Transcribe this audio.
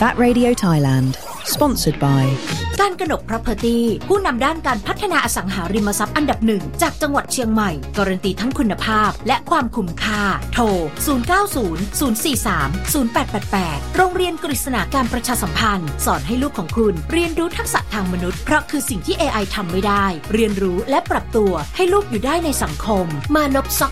That Radio Thailand Sponsored by การกนก Property ผู้นำด้านการพัฒนาอสังหาริมทรัพย์อันดับหนึ่งจากจังหวัดเชียงใหม่การันตีทั้งคุณภาพและความคุ้มค่าโทร 0900430888 โรงเรียนกฤษณาการประชาสัมพันธ์สอนให้ลูกของคุณเรียนรู้ทักษะทางมนุษย์เพราะคือสิ่งที่ AI ทำไม่ได้เรียนรู้และปรับตัวให้ลูกอยู่ได้ในสังคมมานพ